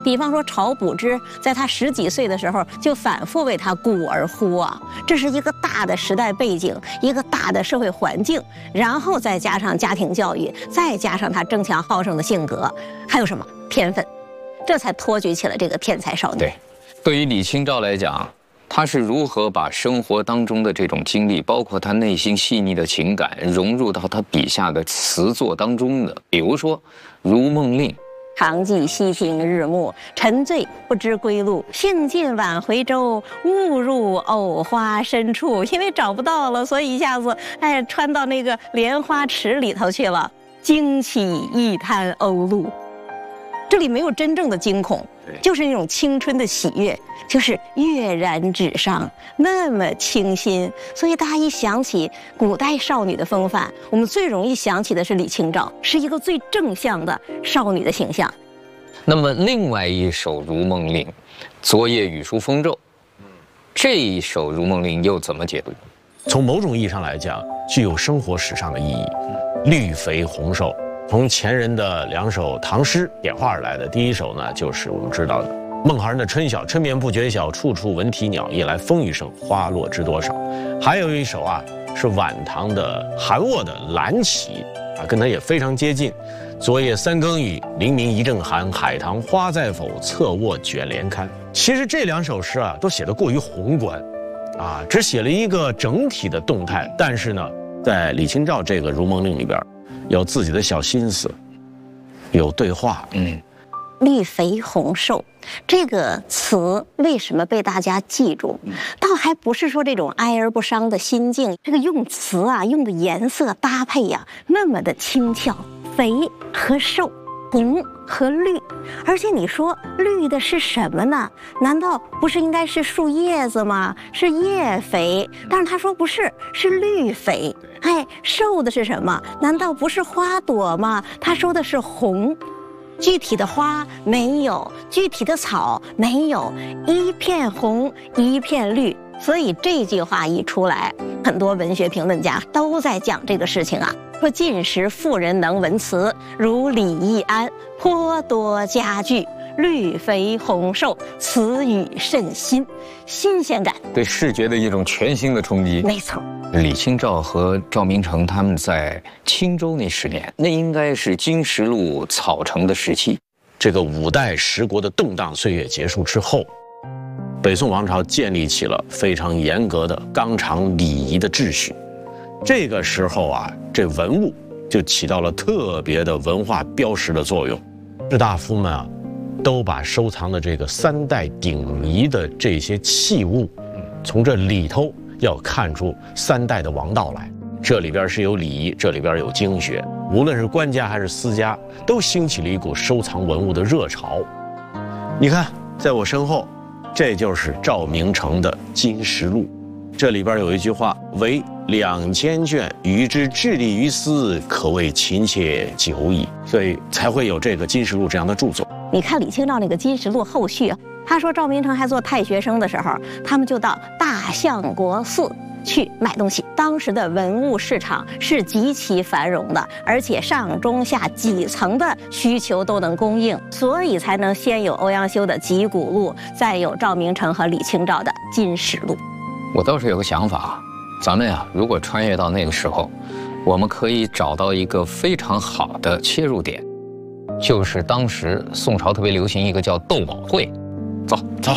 比方说晁补之，在他10几岁的时候就反复为他鼓而呼啊，这是一个大的时代背景，一个大的社会环境，然后再加上家庭教育，再加上他争强好胜的性格，还有什么天分，这才托举起了这个天才少女。 对于李清照来讲，他是如何把生活当中的这种经历，包括他内心细腻的情感，融入到他笔下的词作当中的。比如说《如梦令》。 常记溪亭日暮，沉醉不知归路。兴尽晚回舟，误入藕花深处。因为找不到了，所以一下子穿到那个莲花池里头去了。惊起一滩鸥鹭，这里没有真正的惊恐，就是那种青春的喜悦，就是跃然纸上，那么清新。所以大家一想起古代少女的风范，我们最容易想起的是李清照，是一个最正向的少女的形象。 那么另外一首《如梦令》，昨夜雨疏风骤，这一首《如梦令》又怎么解读？ 从某种意义上来讲，具有生活史上的意义。绿肥红瘦，从前人的2首唐诗演化而来的。第一首呢，就是我们知道的孟浩然的《春晓》，春眠不觉晓，处处闻啼鸟，夜来风雨声，花落知多少。还有一首啊，是晚唐的韩沃的《蓝旗》啊，跟它也非常接近。昨夜3更雨，黎明一阵寒，海棠花在否？侧卧卷帘看。其实这2首诗啊，都写得过于宏观，啊，只写了一个整体的动态。但是呢，在李清照这个《如梦令》里边，有自己的小心思，有对话。 绿肥红瘦这个词为什么被大家记住？倒还不是说这种哀而不伤的心境，这个用词啊，用的颜色搭配呀，那么的轻巧，肥和瘦，红和绿。而且你说绿的是什么呢？难道不是应该是树叶子吗？是叶肥，但是他说不是，是绿肥。瘦的是什么？难道不是花朵吗？他说的是红。具体的花没有，具体的草没有，一片红一片绿。所以这句话一出来，很多文学评论家都在讲这个事情啊，说近时妇人能文辞，如李易安，颇多佳句，绿肥红瘦，词语甚新，新鲜感， 对视觉的一种全新的冲击。 没错。 李清照和赵明诚他们在青州那10年，那应该是金石路草成的时期。 这个5代10国的动荡岁月结束之后，北宋王朝建立起了非常严格的纲常礼仪的秩序。这个时候啊，这文物就起到了特别的文化标识的作用。士大夫们啊，都把收藏的这个3代鼎遗的这些器物，从这里头要看出3代的王道来。这里边是有礼仪，这里边有经学，无论是官家还是私家，都兴起了一股收藏文物的热潮。你看，在我身后，这就是赵明诚的《金石录》，这里边有一句话：“为2000卷，余之致力于斯，可谓勤切久矣。”所以才会有这个《金石录》这样的著作。 你看李清照那个《金石录》后续啊，他说赵明诚还做太学生的时候，他们就到大相国寺去买东西。当时的文物市场是极其繁荣的，而且上中下几层的需求都能供应，所以才能先有欧阳修的《集古录》，再有赵明诚和李清照的《金石录》。 我倒是有个想法，咱们呀，如果穿越到那个时候，我们可以找到一个非常好的切入点，就是当时宋朝特别流行一个叫斗宝会。走。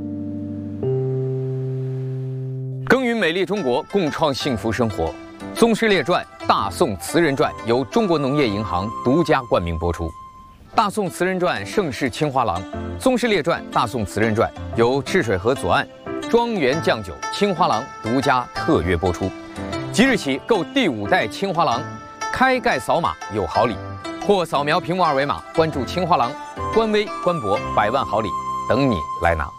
耕耘美丽中国，共创幸福生活。《宗师列传》《大宋词人传》由中国农业银行独家冠名播出。《大宋词人传》盛世青花郎，《宗师列传》《大宋词人传》由赤水河左岸庄园酱酒青花郎独家特约播出。即日起购第5代青花郎，开盖扫码有好礼，或扫描屏幕2维码关注青花郎官微官博，100万好礼等你来拿。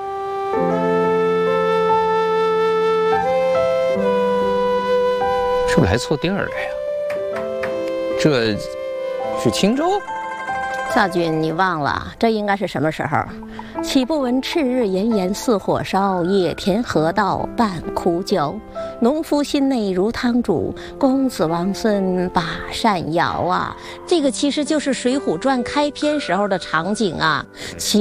是不是来错地儿了呀？这是青州？ 少君，你忘了，这应该是什么时候？岂不闻赤日炎炎似火烧，野田河道半枯焦。农夫心内如汤煮，公子王孙把扇摇啊！这个其实就是《水浒传》开篇时候的场景啊。